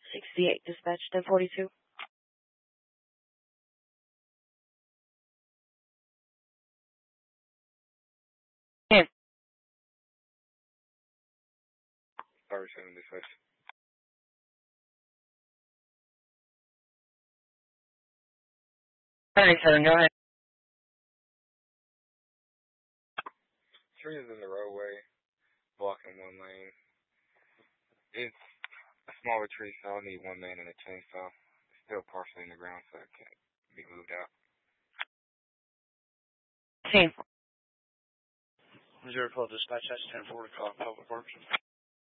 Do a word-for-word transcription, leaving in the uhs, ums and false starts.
sixty-eight, dispatch ten forty-two. Yeah. thirty-seven, dispatch. thirty-seven, go ahead. Tree is in the roadway, blocking one lane. It's a smaller tree, so I'll need one man and a chainsaw. It's still partially in the ground, so it can't be moved out. Team. Zero twelve dispatch, that's ten forty, call Public Works.